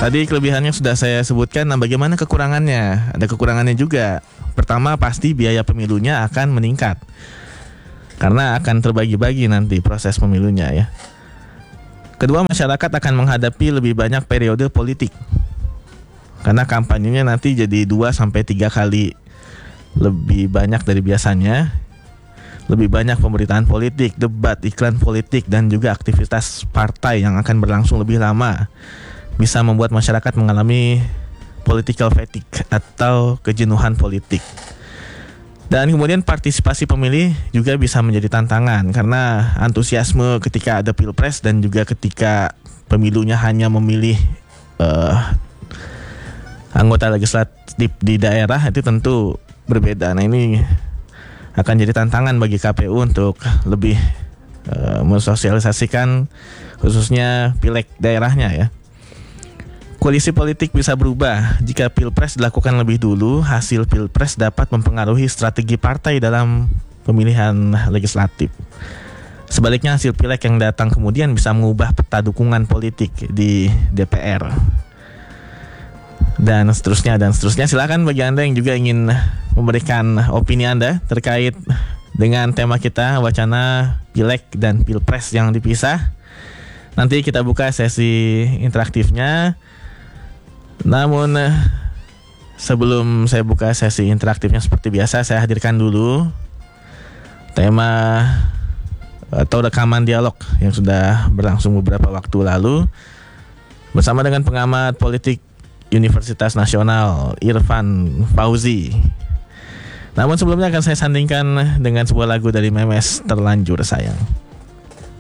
Tadi kelebihannya sudah saya sebutkan, nah bagaimana kekurangannya? Ada kekurangannya juga. Pertama, pasti biaya pemilunya akan meningkat karena akan terbagi-bagi nanti proses pemilunya ya. Kedua, masyarakat akan menghadapi lebih banyak periode politik karena kampanyenya nanti jadi 2-3 kali lebih banyak dari biasanya. Lebih banyak pemberitaan politik, debat, iklan politik, dan juga aktivitas partai yang akan berlangsung lebih lama bisa membuat masyarakat mengalami political fatigue atau kejenuhan politik. Dan kemudian partisipasi pemilih juga bisa menjadi tantangan karena antusiasme ketika ada pilpres dan juga ketika pemilunya hanya memilih anggota legislatif di daerah itu tentu berbeda. Nah, ini akan jadi tantangan bagi KPU untuk lebih mensosialisasikan khususnya pileg daerahnya ya. Koalisi politik bisa berubah jika pilpres dilakukan lebih dulu. Hasil pilpres dapat mempengaruhi strategi partai dalam pemilihan legislatif. Sebaliknya, hasil pileg yang datang kemudian bisa mengubah peta dukungan politik di DPR. Dan seterusnya. Silakan bagi Anda yang juga ingin memberikan opini Anda terkait dengan tema kita, wacana pileg dan pilpres yang dipisah. Nanti kita buka sesi interaktifnya. Namun sebelum saya buka sesi interaktifnya seperti biasa, saya hadirkan dulu tema atau rekaman dialog yang sudah berlangsung beberapa waktu lalu bersama dengan pengamat politik Universitas Nasional Irfan Fauzi. Namun sebelumnya akan saya sandingkan dengan sebuah lagu dari Memes, Terlanjur Sayang.